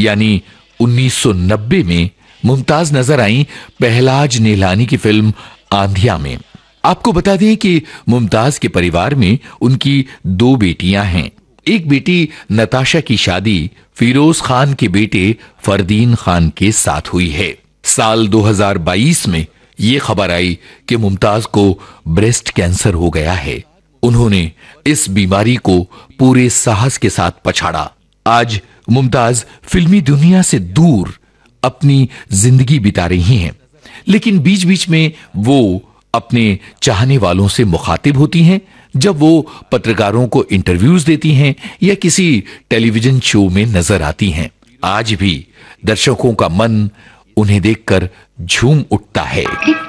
यानी 1990 में मुमताज नजर आई पहलाज निहलानी की फिल्म आंधिया में। आपको बता दें कि मुमताज के परिवार में उनकी 2 बेटियां हैं। एक बेटी नताशा की शादी फिरोज खान के बेटे फरदीन खान के साथ हुई है। साल 2022 में यह खबर आई कि मुमताज को ब्रेस्ट कैंसर हो गया है। उन्होंने इस बीमारी को पूरे साहस के साथ पछाड़ा। आज मुमताज फिल्मी दुनिया से दूर अपनी जिंदगी बिता रही हैं, लेकिन बीच बीच में वो अपने चाहने वालों से मुखातिब होती हैं जब वो पत्रकारों को इंटरव्यूज देती हैं या किसी टेलीविजन शो में नजर आती हैं। आज भी दर्शकों का मन उन्हें देखकर झूम उठता है।